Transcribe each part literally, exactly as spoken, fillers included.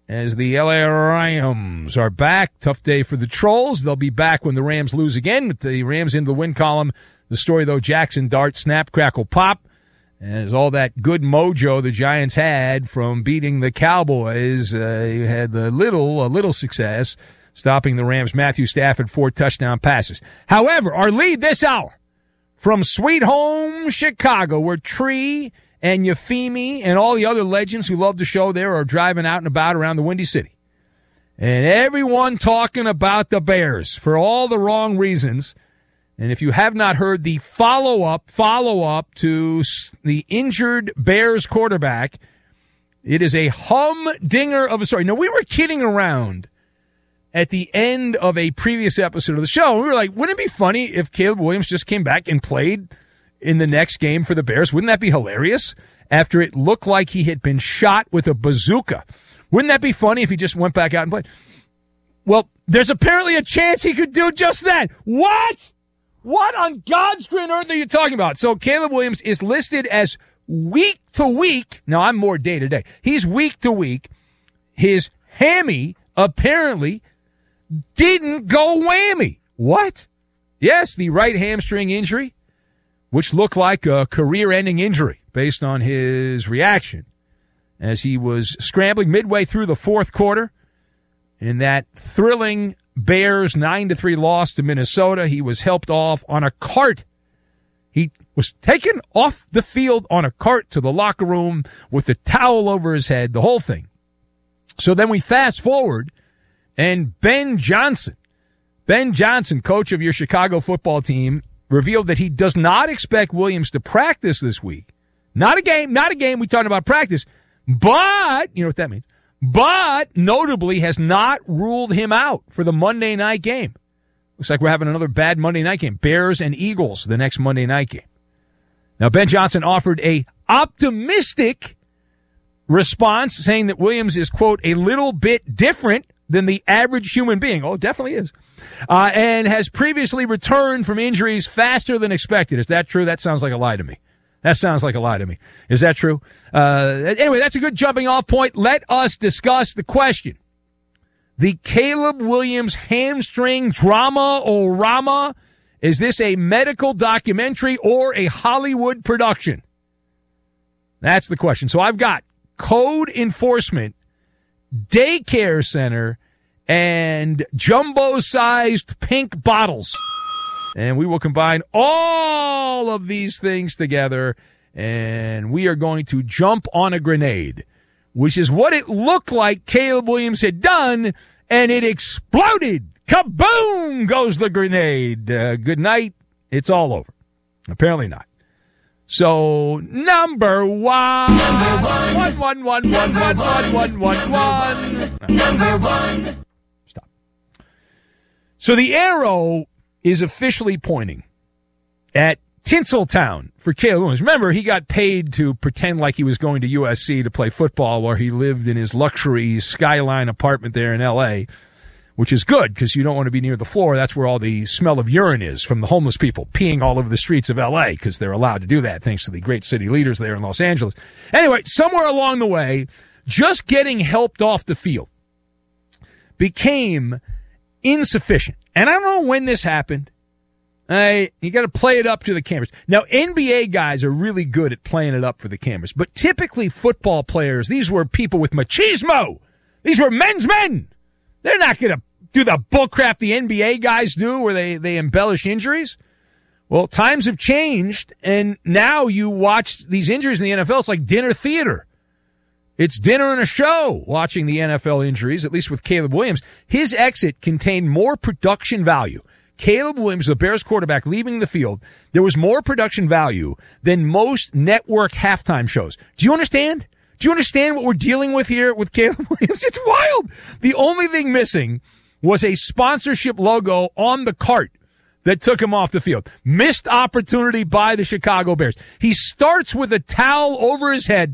as the L A Rams are back. Tough day for the Trolls. They'll be back when the Rams lose again. With the Rams into the win column. The story, though, Jackson Dart, snap, crackle, pop. As all that good mojo the Giants had from beating the Cowboys, uh, you had a little, a little success stopping the Rams. Matthew Stafford, four touchdown passes. However, our lead this hour from Sweet Home Chicago, where Tree and Yafimi and all the other legends who love the show there are driving out and about around the Windy City. And everyone talking about the Bears for all the wrong reasons. And if you have not heard the follow-up, follow-up to the injured Bears quarterback, it is a humdinger of a story. Now, we were kidding around at the end of a previous episode of the show. We were like, wouldn't it be funny if Caleb Williams just came back and played in the next game for the Bears? Wouldn't that be hilarious? After it looked like he had been shot with a bazooka. Wouldn't that be funny if he just went back out and played? Well, there's apparently a chance he could do just that. What? What on God's green earth are you talking about? So Caleb Williams is listed as week to week. Now, I'm more day to day. He's week to week. His hammy apparently didn't go whammy. What? Yes, the right hamstring injury, which looked like a career-ending injury based on his reaction as he was scrambling midway through the fourth quarter in that thrilling Bears nine to three loss to Minnesota. He was helped off on a cart. He was taken off the field on a cart to the locker room with the towel over his head, the whole thing. So then we fast forward, and Ben Johnson, Ben Johnson, coach of your Chicago football team, revealed that he does not expect Williams to practice this week. Not a game, not a game. We talked about practice, but you know what that means. But notably has not ruled him out for the Monday night game. Looks like we're having another bad Monday night game. Bears and Eagles the next Monday night game. Now, Ben Johnson offered a optimistic response, saying that Williams is, quote, a little bit different than the average human being. Oh, it definitely is. Uh, and has previously returned from injuries faster than expected. Is that true? That sounds like a lie to me. That sounds like a lie to me. Is that true? Uh, anyway, that's a good jumping off point. Let us discuss the question. The Caleb Williams hamstring drama-o-rama. Is this a medical documentary or a Hollywood production? That's the question. So I've got code enforcement, daycare center, and jumbo-sized pink bottles. And we will combine all of these things together, and we are going to jump on a grenade, which is what it looked like Caleb Williams had done, and it exploded. Kaboom goes the grenade. Uh, good night. It's all over. Apparently not. So, number one. Number one. One, one, one, one, one, one, one, one, one. Number one. Stop. So the arrow is officially pointing at Tinseltown for Caleb Williams. Remember, he got paid to pretend like he was going to U S C to play football while he lived in his luxury skyline apartment there in L A, which is good because you don't want to be near the floor. That's where all the smell of urine is from the homeless people peeing all over the streets of L A because they're allowed to do that thanks to the great city leaders there in Los Angeles. Anyway, somewhere along the way, just getting helped off the field became insufficient. And I don't know when this happened. Uh, you got to play it up to the cameras. Now, N B A guys are really good at playing it up for the cameras, but typically football players, these were people with machismo. These were men's men. They're not going to do the bullcrap the N B A guys do where they, they embellish injuries. Well, times have changed, and now you watch these injuries in the N F L. It's like dinner theater. It's dinner and a show watching the N F L injuries, at least with Caleb Williams. His exit contained more production value. Caleb Williams, the Bears quarterback, leaving the field, there was more production value than most network halftime shows. Do you understand? Do you understand what we're dealing with here with Caleb Williams? It's wild. The only thing missing was a sponsorship logo on the cart that took him off the field. Missed opportunity by the Chicago Bears. He starts with a towel over his head.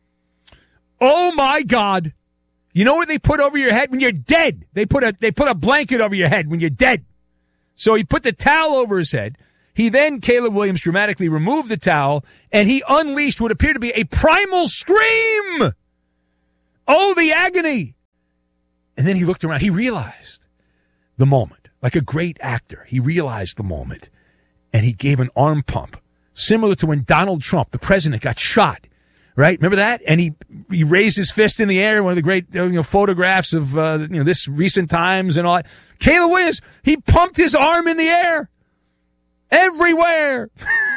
Oh, my God. You know what they put over your head when you're dead? They put a they put a blanket over your head when you're dead. So he put the towel over his head. He then, Caleb Williams, dramatically removed the towel, and he unleashed what appeared to be a primal scream. Oh, the agony. And then he looked around. He realized the moment. Like a great actor, he realized the moment. And he gave an arm pump, similar to when Donald Trump, the president, got shot. Right? Remember that? And he he raised his fist in the air, one of the great you know, photographs of uh, you know this recent times and all that. Caleb Williams, he pumped his arm in the air. Everywhere.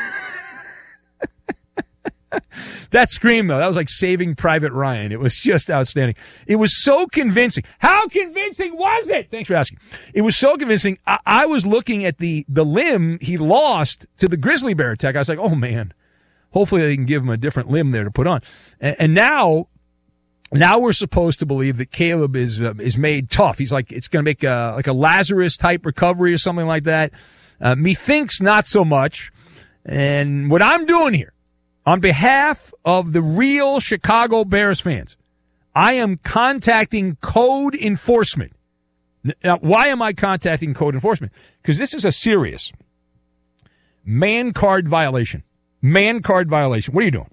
That scream, though, that was like Saving Private Ryan. It was just outstanding. It was so convincing. How convincing was it? Thanks for asking. It was so convincing. I, I was looking at the, the limb he lost to the grizzly bear attack. I was like, oh, man. Hopefully they can give him a different limb there to put on. And, and now, now we're supposed to believe that Caleb is uh, is made tough. He's like, it's going to make a, like a Lazarus-type recovery or something like that. Uh, methinks not so much. And what I'm doing here, on behalf of the real Chicago Bears fans, I am contacting code enforcement. Now, why am I contacting code enforcement? Because this is a serious man card violation. Man card violation. What are you doing?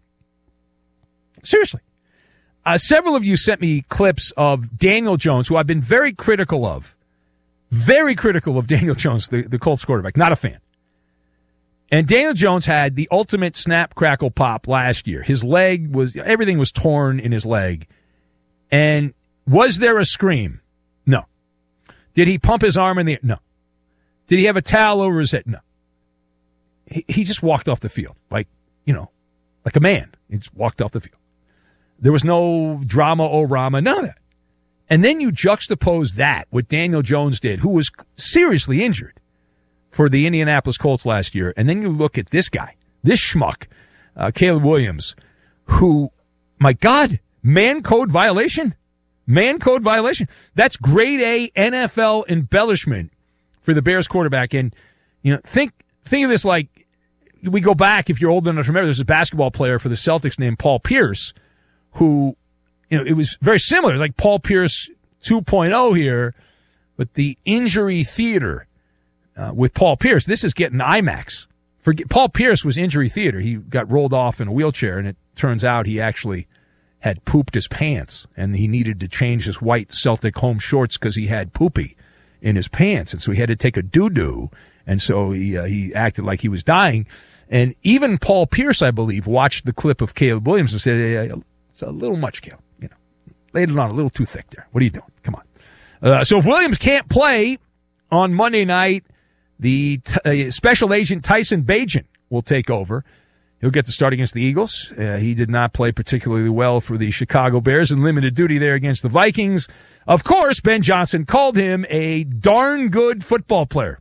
Seriously. Uh, several of you sent me clips of Daniel Jones, who I've been very critical of. Very critical of Daniel Jones, the, the Colts quarterback. Not a fan. And Daniel Jones had the ultimate snap, crackle, pop last year. His leg was, everything was torn in his leg. And was there a scream? No. Did he pump his arm in the air? No. Did he have a towel over his head? No. He, he just walked off the field. Like, you know, like a man. He just walked off the field. There was no drama or rama, none of that. And then you juxtapose that, what Daniel Jones did, who was seriously injured for the Indianapolis Colts last year. And then you look at this guy, this schmuck, uh, Caleb Williams, who, my God, man code violation? Man code violation. That's grade A N F L embellishment for the Bears quarterback. And, you know, think think of this like, we go back, if you're old enough to remember, there's a basketball player for the Celtics named Paul Pierce, who, you know, it was very similar. It was like Paul Pierce two point oh here, but the injury theater uh, with Paul Pierce, this is getting IMAX. Forget, Paul Pierce was injury theater. He got rolled off in a wheelchair, and it turns out he actually had pooped his pants, and he needed to change his white Celtic home shorts because he had poopy in his pants, and so he had to take a doo-doo, and so he uh, he acted like he was dying. And even Paul Pierce, I believe, watched the clip of Caleb Williams and said, hey, it's a little much, Caleb. You know, laid it on a little too thick there. What are you doing? Come on. Uh, so if Williams can't play on Monday night, the t- uh, special agent Tyson Bagent will take over. He'll get to start against the Eagles. Uh, he did not play particularly well for the Chicago Bears in limited duty there against the Vikings. Of course, Ben Johnson called him a darn good football player,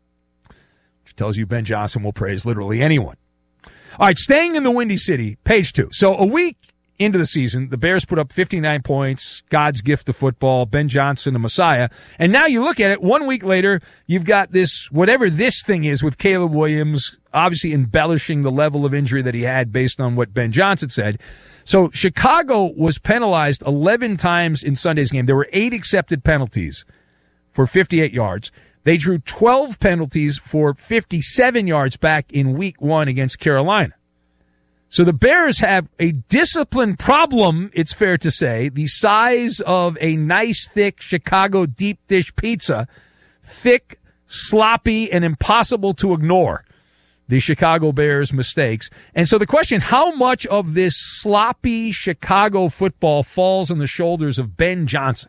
which tells you Ben Johnson will praise literally anyone. All right, staying in the Windy City, page two. So a week into the season, the Bears put up fifty-nine points, God's gift to football, Ben Johnson, the Messiah. And now you look at it, one week later, you've got this, whatever this thing is with Caleb Williams, obviously embellishing the level of injury that he had based on what Ben Johnson said. So Chicago was penalized eleven times in Sunday's game. There were eight accepted penalties for fifty-eight yards. They drew twelve penalties for fifty-seven yards back in week one against Carolina. So the Bears have a discipline problem, it's fair to say, the size of a nice, thick Chicago deep dish pizza, thick, sloppy, and impossible to ignore, the Chicago Bears' mistakes. And so the question, how much of this sloppy Chicago football falls on the shoulders of Ben Johnson?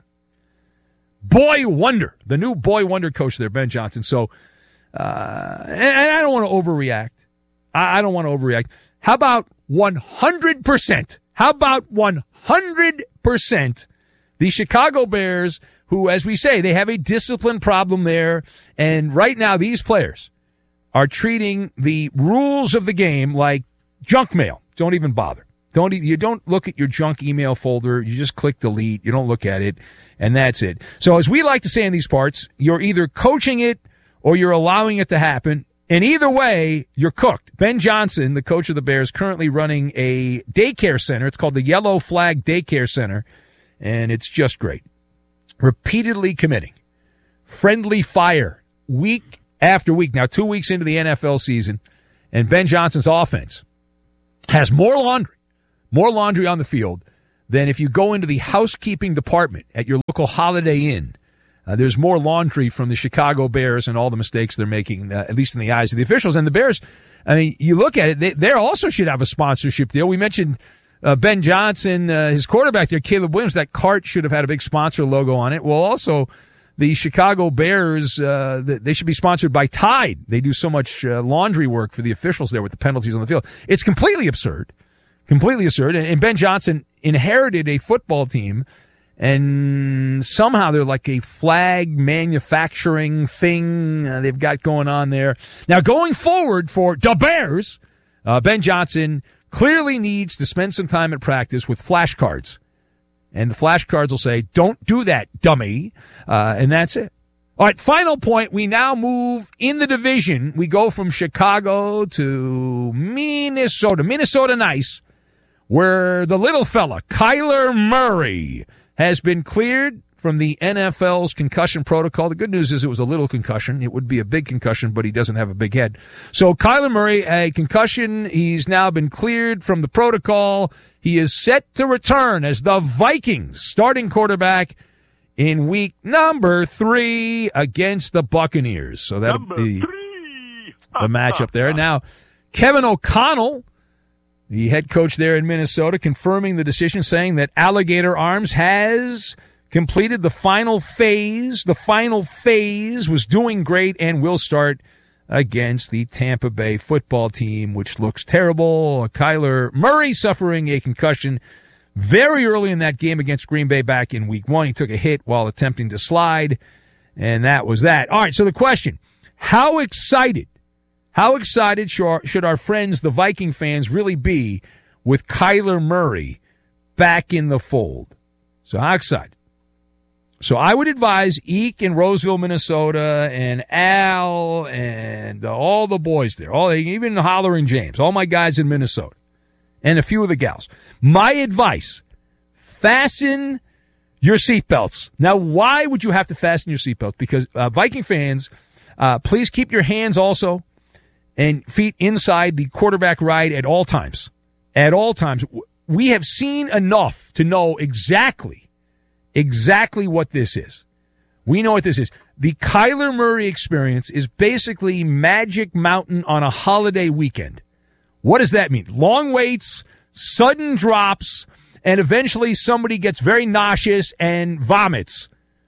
Boy Wonder, the new Boy Wonder coach there, Ben Johnson. So, uh, and, and I don't want to overreact. I, I don't want to overreact. How about one hundred percent? How about one hundred percent the Chicago Bears, who, as we say, they have a discipline problem there. And right now, these players are treating the rules of the game like junk mail. Don't even bother. Don't even, you don't look at your junk email folder. You just click delete. You don't look at it, and that's it. So as we like to say in these parts, you're either coaching it or you're allowing it to happen. And either way, you're cooked. Ben Johnson, the coach of the Bears, currently running a daycare center. It's called the Yellow Flag Daycare Center, and it's just great. Repeatedly committing friendly fire week after week. Now, two weeks into the N F L season, and Ben Johnson's offense has more laundry, more laundry on the field than if you go into the housekeeping department at your local Holiday Inn. Uh, there's more laundry from the Chicago Bears and all the mistakes they're making, uh, at least in the eyes of the officials. And the Bears, I mean, you look at it, they, they also should have a sponsorship deal. We mentioned uh, Ben Johnson, uh, his quarterback there, Caleb Williams. That cart should have had a big sponsor logo on it. Well, also, the Chicago Bears, uh, they should be sponsored by Tide. They do so much uh, laundry work for the officials there with the penalties on the field. It's completely absurd. Completely absurd. And, and Ben Johnson inherited a football team, and somehow they're like a flag manufacturing thing uh, they've got going on there. Now, going forward for the Bears, uh, Ben Johnson clearly needs to spend some time at practice with flashcards. And the flashcards will say, don't do that, dummy. Uh, and that's it. All right, final point. We now move in the division. We go from Chicago to Minnesota. Minnesota nice, where the little fella, Kyler Murray, has been cleared from the N F L's concussion protocol. The good news is it was a little concussion. It would be a big concussion, but he doesn't have a big head. So Kyler Murray, a concussion. He's now been cleared from the protocol. He is set to return as the Vikings starting quarterback in week number three against the Buccaneers. So that'll number be three. the matchup there. Now, Kevin O'Connell, the head coach there in Minnesota, confirming the decision, saying that Alligator Arms has completed the final phase. The final phase was doing great and will start against the Tampa Bay football team, which looks terrible. Kyler Murray suffering a concussion very early in that game against Green Bay back in week one. He took a hit while attempting to slide, and that was that. All right, so the question, how excited How excited should our, should our friends, the Viking fans, really be with Kyler Murray back in the fold? So how excited? So I would advise Eek in Roseville, Minnesota, and Al and uh, all the boys there, all even Holler and James, all my guys in Minnesota, and a few of the gals. My advice, fasten your seatbelts. Now, why would you have to fasten your seatbelts? Because uh, Viking fans, uh, please keep your hands also and feet inside the quarterback ride at all times. At all times. We have seen enough to know exactly, exactly what this is. We know what this is. The Kyler Murray experience is basically Magic Mountain on a holiday weekend. What does that mean? Long waits, sudden drops, and eventually somebody gets very nauseous and vomits.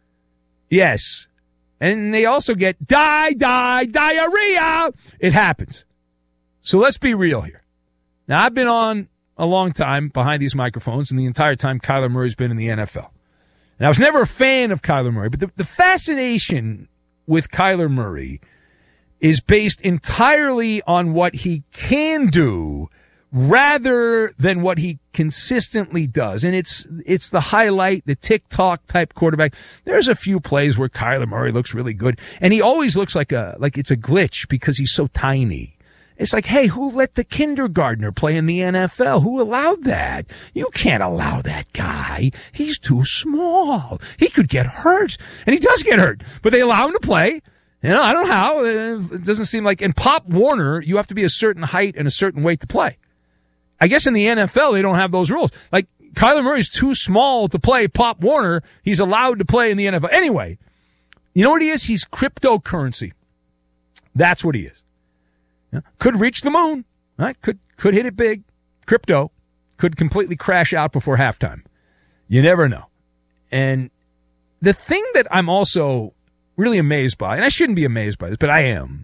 Yes. And they also get die, die, diarrhea. It happens. So let's be real here. Now, I've been on a long time behind these microphones, and the entire time Kyler Murray's been in the N F L. And I was never a fan of Kyler Murray, but the, the fascination with Kyler Murray is based entirely on what he can do rather than what he consistently does. And it's it's the highlight, the TikTok type quarterback. There's a few plays where Kyler Murray looks really good, and he always looks like a like it's a glitch because he's so tiny. It's like, hey, who let the kindergartner play in the N F L? Who allowed that? You can't allow that guy. He's too small. He could get hurt, and he does get hurt, but they allow him to play. You know, I don't know how. It doesn't seem like, in Pop Warner, you have to be a certain height and a certain weight to play. I guess in the N F L, they don't have those rules. Like, Kyler Murray's too small to play Pop Warner. He's allowed to play in the N F L. Anyway, you know what he is? He's cryptocurrency. That's what he is. You know, could reach the moon. Right? Could could hit it big. Crypto. Could completely crash out before halftime. You never know. And the thing that I'm also really amazed by, and I shouldn't be amazed by this, but I am,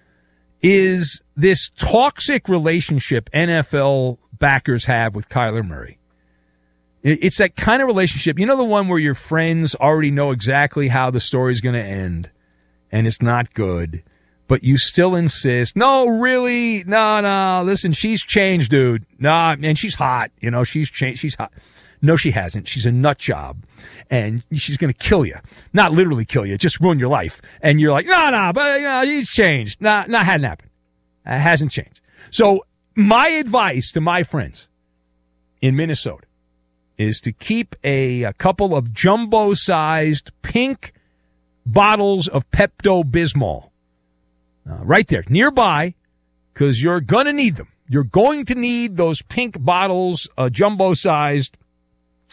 is this toxic relationship N F L backers have with Kyler Murray. It's that kind of relationship, you know, the one where your friends already know exactly how the story's going to end, and it's not good, but you still insist, no, really, no, no, listen, she's changed, dude. Nah, and she's hot, you know, she's changed, she's hot. No, she hasn't. She's a nut job, and she's going to kill you. Not literally kill you, just ruin your life. And you're like, no, no, but you know, he's changed. No, no, hadn't happened. It hasn't changed. So my advice to my friends in Minnesota is to keep a, a couple of jumbo-sized pink bottles of Pepto-Bismol uh, right there, nearby, because you're going to need them. You're going to need those pink bottles, uh, jumbo-sized,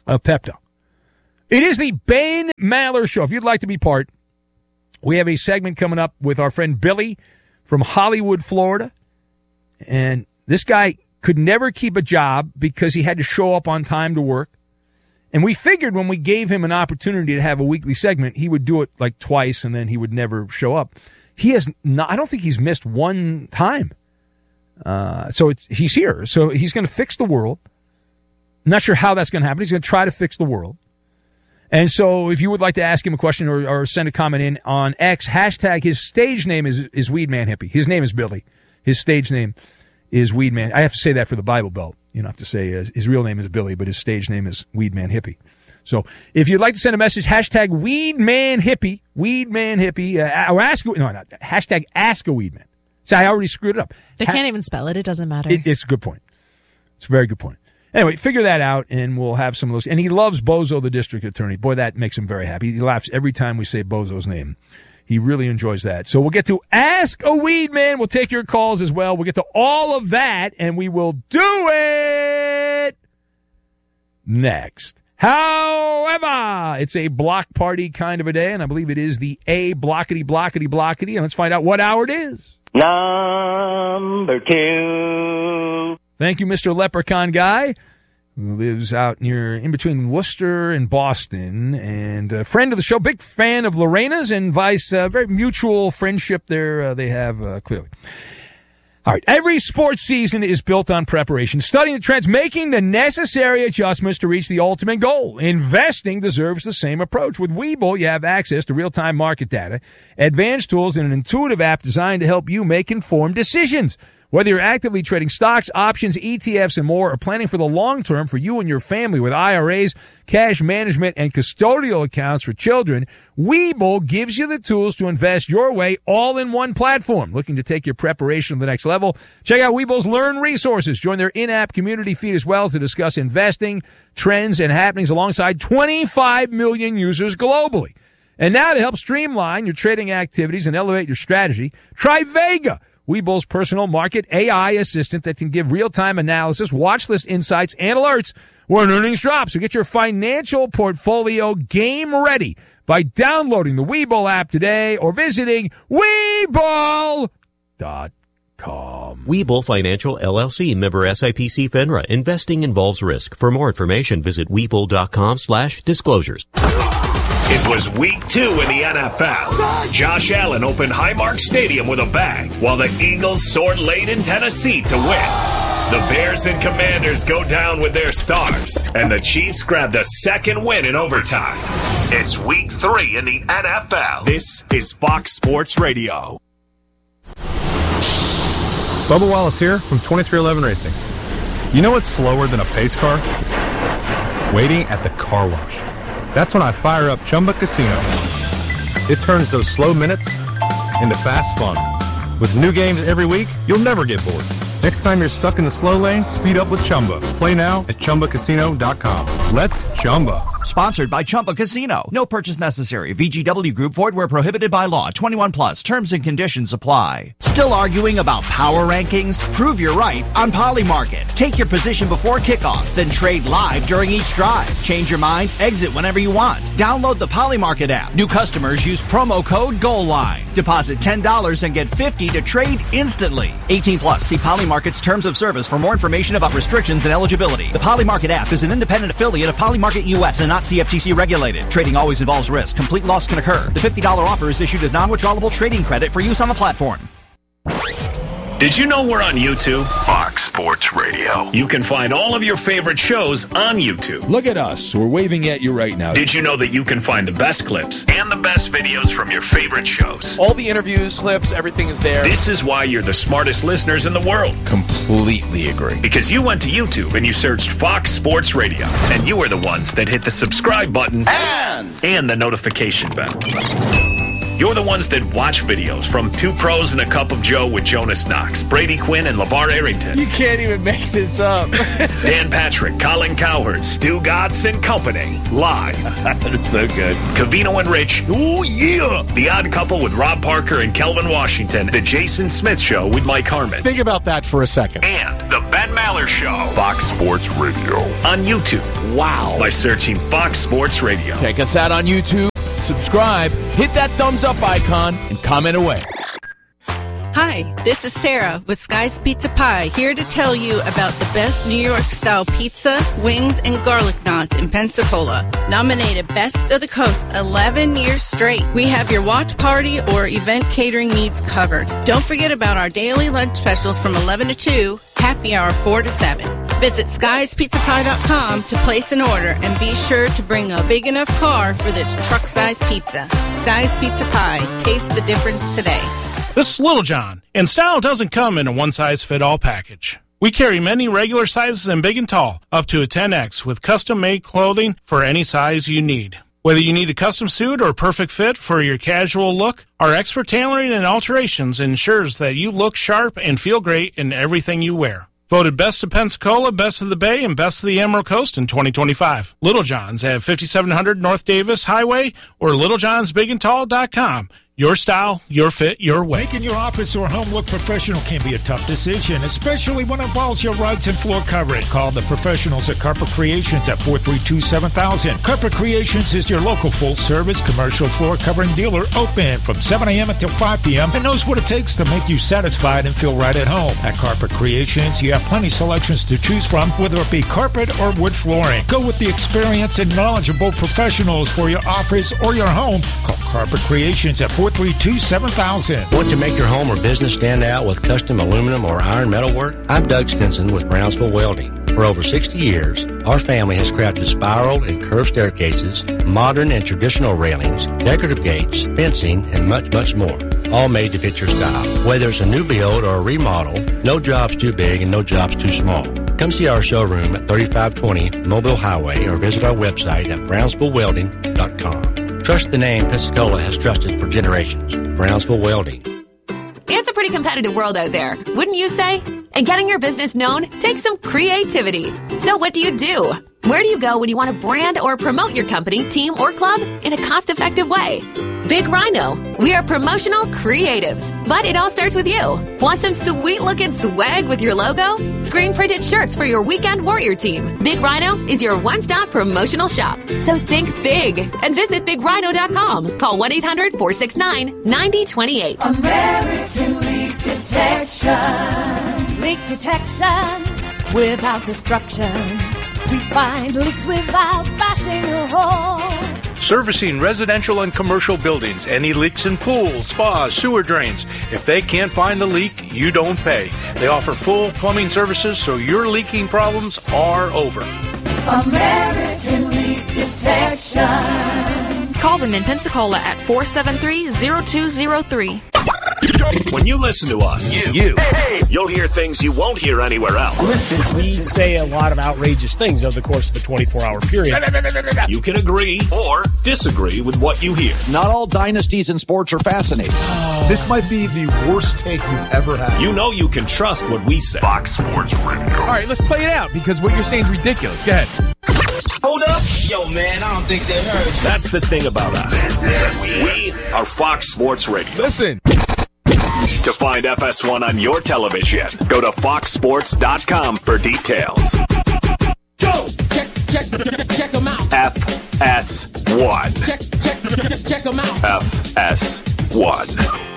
of Pepto. It is the Ben Maller Show. If you'd like to be part, we have a segment coming up with our friend Billy from Hollywood, Florida. And this guy could never keep a job because he had to show up on time to work. And we figured when we gave him an opportunity to have a weekly segment, he would do it like twice and then he would never show up. He has not, I don't think he's missed one time. Uh, so it's, he's here. So he's going to fix the world. I'm not sure how that's going to happen. He's going to try to fix the world. And so if you would like to ask him a question or, or send a comment in on X, hashtag, his stage name is, is Weedman Hippie. His name is Billy. His stage name is Weedman. I have to say that for the Bible Belt. You don't have to say uh, his real name is Billy, but his stage name is Weedman Hippie. So if you'd like to send a message, hashtag Weedman Hippie, Weedman Hippie, uh, or ask, no, not, hashtag Ask a Weedman. See, I already screwed it up. They ha- can't even spell it. It doesn't matter. It, it's a good point. It's a very good point. Anyway, figure that out, and we'll have some of those. And he loves Bozo, the district attorney. Boy, that makes him very happy. He laughs every time we say Bozo's name. He really enjoys that. So we'll get to Ask a Weedman. We'll take your calls as well. We'll get to all of that, and we will do it next. However, it's a block party kind of a day, and I believe it is the A blockety blockety blockety, and let's find out what hour it is. Number two. Thank you, Mister Leprechaun Guy, who lives out near, in between Worcester and Boston, and a friend of the show, big fan of Lorena's and Vice, uh, very mutual friendship there uh, they have, uh, clearly. All right, every sports season is built on preparation, studying the trends, making the necessary adjustments to reach the ultimate goal. Investing deserves the same approach. With Webull, you have access to real-time market data, advanced tools, and an intuitive app designed to help you make informed decisions. Whether you're actively trading stocks, options, E T Fs, and more, or planning for the long term for you and your family with I R As, cash management, and custodial accounts for children, Webull gives you the tools to invest your way all in one platform. Looking to take your preparation to the next level? Check out Webull's Learn resources. Join their in-app community feed as well to discuss investing, trends, and happenings alongside twenty-five million users globally. And now to help streamline your trading activities and elevate your strategy, try Vega, Webull's personal market A I assistant that can give real-time analysis, watch list insights, and alerts when earnings drop. So get your financial portfolio game ready by downloading the Webull app today or visiting Webull dot com. Webull Financial, L L C, member S I P C FINRA. Investing involves risk. For more information, visit Webull dot com slash disclosures. It was week two in the N F L. Josh Allen opened Highmark Stadium with a bang, while the Eagles soared late in Tennessee to win. The Bears and Commanders go down with their stars, and the Chiefs grab the second win in overtime. It's week three in the N F L. This is Fox Sports Radio. Bubba Wallace here from twenty-three eleven Racing. You know what's slower than a pace car? Waiting at the car wash. That's when I fire up Chumba Casino. It turns those slow minutes into fast fun. With new games every week, you'll never get bored. Next time you're stuck in the slow lane, speed up with Chumba. Play now at Chumba Casino dot com. Let's Chumba. Sponsored by Chumba Casino. No purchase necessary. V G W Group. Void where prohibited by law. twenty-one plus. Terms and conditions apply. Still arguing about power rankings? Prove you're right on Polymarket. Take your position before kickoff, then trade live during each drive. Change your mind, exit whenever you want. Download the Polymarket app. New customers use promo code GOALLINE. Deposit ten dollars and get fifty dollars to trade instantly. eighteen plus. See Polymarket's terms of service for more information about restrictions and eligibility. The Polymarket app is an independent affiliate of Polymarket U S and not C F T C regulated. Trading always involves risk. Complete loss can occur. The fifty dollars offer is issued as non-withdrawable trading credit for use on the platform. Did you know we're on YouTube? Fox Sports Radio. You can find all of your favorite shows on YouTube. Look at us. We're waving at you right now. Did you know that you can find the best clips and the best videos from your favorite shows? All the interviews, clips, everything is there. This is why you're the smartest listeners in the world. Completely agree. Because you went to YouTube and you searched Fox Sports Radio, and you were the ones that hit the subscribe button and, and the notification bell. You're the ones that watch videos from Two Pros and a Cup of Joe with Jonas Knox, Brady Quinn, and LeVar Arrington. You can't even make this up. Dan Patrick, Colin Cowherd, Stu Gatz and Company. Live. That's so good. Covino and Rich. Oh, yeah. The Odd Couple with Rob Parker and Kelvin Washington. The Jason Smith Show with Mike Harmon. Think about that for a second. And The Ben Maller Show. Fox Sports Radio. On YouTube. Wow. By searching Fox Sports Radio. Check us out on YouTube. Subscribe, hit that thumbs up icon, and comment away. Hi, this is Sarah with Sky's Pizza Pie, here to tell you about the best New York-style pizza, wings, and garlic knots in Pensacola. Nominated Best of the Coast eleven years straight. We have your watch party or event catering needs covered. Don't forget about our daily lunch specials from eleven to two, happy hour four to seven. Visit skies pizza pie dot com to place an order and be sure to bring a big enough car for this truck-sized pizza. Sky's Pizza Pie. Taste the difference today. This is Little John, and style doesn't come in a one-size-fit-all package. We carry many regular sizes and big and tall, up to a ten X, with custom-made clothing for any size you need. Whether you need a custom suit or perfect fit for your casual look, our expert tailoring and alterations ensures that you look sharp and feel great in everything you wear. Voted Best of Pensacola, Best of the Bay, and Best of the Emerald Coast in twenty twenty-five. Little John's at fifty-seven hundred North Davis Highway or little johns big and tall dot com. Your style, your fit, your way. Making your office or home look professional can be a tough decision, especially when it involves your rugs and floor covering. Call the professionals at Carpet Creations at four three two, seven thousand. Carpet Creations is your local full-service commercial floor covering dealer, open from seven a.m. until five p.m. and knows what it takes to make you satisfied and feel right at home. At Carpet Creations, you have plenty selections to choose from, whether it be carpet or wood flooring. Go with the experienced and knowledgeable professionals for your office or your home. Call Carpet Creations at four three two, seven thousand. Want to make your home or business stand out with custom aluminum or iron metal work? I'm Doug Stinson with Brownsville Welding. For over sixty years, our family has crafted spiral and curved staircases, modern and traditional railings, decorative gates, fencing, and much, much more. All made to fit your style. Whether it's a new build or a remodel, no job's too big and no job's too small. Come see our showroom at thirty-five twenty Mobile Highway or visit our website at brownsville welding dot com. Trust the name Pensacola has trusted for generations. Brownsville Welding. It's a pretty competitive world out there, wouldn't you say? And getting your business known takes some creativity. So what do you do? Where do you go when you want to brand or promote your company, team, or club in a cost-effective way? Big Rhino. We are promotional creatives, but it all starts with you. Want some sweet-looking swag with your logo? Screen-printed shirts for your weekend warrior team. Big Rhino is your one-stop promotional shop. So think big and visit big rhino dot com. Call one eight hundred, four six nine, nine zero two eight. American Leak Detection. Leak detection without destruction. We find leaks without bashing a hole. Servicing residential and commercial buildings. Any leaks in pools, spas, sewer drains. If they can't find the leak, you don't pay. They offer full plumbing services, so your leaking problems are over. American Leak Detection. Call them in Pensacola at four seven three, zero two zero three. When you listen to us, you, you you'll hear things you won't hear anywhere else. Listen, we say a lot of outrageous things over the course of a twenty-four hour period. You can agree or disagree with what you hear. Not all dynasties in sports are fascinating. Oh, this might be the worst take you've ever had. You know you can trust what we say. Fox Sports Radio. All right, let's play it out because what you're saying is ridiculous. Go ahead. Hold up. Yo, man, I don't think they heard you. That's the thing about us. We are Fox Sports Radio. Listen. To find F S one on your television, go to fox sports dot com for details. Go! Check, check, check them out. F S one. Check, check, check them out. F S one.